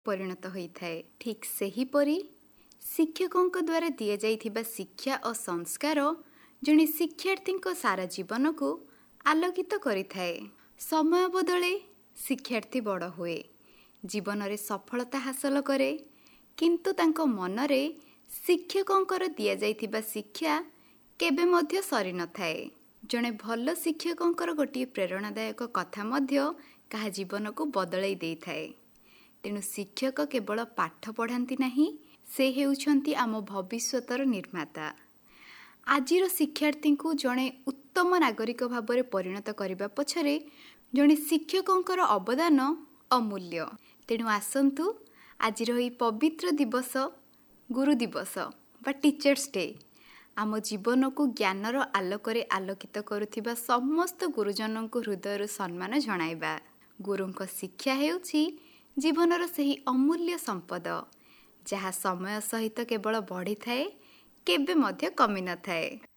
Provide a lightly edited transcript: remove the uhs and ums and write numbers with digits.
ପରିଣତ ହୋଇଥାଏ। ଠିକ୍ ସେହିପରି ଶିକ୍ଷକଙ୍କ ଦ୍ୱାରା ଦିଆଯାଇଥିବା ଶିକ୍ଷା ଓ ସଂସ୍କାର ଜଣେ ଶିକ୍ଷାର୍ଥୀଙ୍କ ସାରା ଜୀବନକୁ ଆଲୋକିତ କରିଥାଏ। ସମୟ ବଦଳେ ଶିକ୍ଷାର୍ଥୀ ବଡ଼ ହୁଏ, ଜୀବନରେ ସଫଳତା ହାସଲ କରେ, କିନ୍ତୁ ତାଙ୍କ ମନରେ ଶିକ୍ଷକଙ୍କର ଦିଆଯାଇଥିବା ଶିକ୍ଷା କେବେ ମଧ୍ୟ ସରିନଥାଏ। ଜଣେ ଭଲ ଶିକ୍ଷକଙ୍କର ଗୋଟିଏ ପ୍ରେରଣାଦାୟକ କଥା ମଧ୍ୟ କାହା ଜୀବନକୁ ବଦଳାଇ ଦେଇଥାଏ। ତେଣୁ ଶିକ୍ଷକ କେବଳ ପାଠ ପଢ଼ାନ୍ତି ନାହିଁ, ସେ ହେଉଛନ୍ତି ଆମ ଭବିଷ୍ୟତର ନିର୍ମାତା। ଆଜିର ଶିକ୍ଷାର୍ଥୀଙ୍କୁ ଜଣେ ଉତ୍ତମ ନାଗରିକ ଭାବରେ ପରିଣତ କରିବା ପଛରେ ଜଣେ ଶିକ୍ଷକଙ୍କର ଅବଦାନ ଅମୂଲ୍ୟ। ତେଣୁ ଆସନ୍ତୁ ଆଜିର ଏହି ପବିତ୍ର ଦିବସ, ଗୁରୁ ଦିବସ ବା ଟିଚର୍ସ ଡେ, ଆମ ଜୀବନକୁ ଜ୍ଞାନର ଆଲୋକରେ ଆଲୋକିତ କରୁଥିବା ସମସ୍ତ ଗୁରୁଜନଙ୍କୁ ହୃଦୟରୁ ସମ୍ମାନ ଜଣାଇବା। ଗୁରୁଙ୍କ ଶିକ୍ଷା ହେଉଛି ଜୀବନର ସେହି ଅମୂଲ୍ୟ ସମ୍ପଦ, ଯାହା ସମୟ ସହିତ କେବଳ ବଢ଼ିଥାଏ, କେବେ ମଧ୍ୟ କମିନଥାଏ।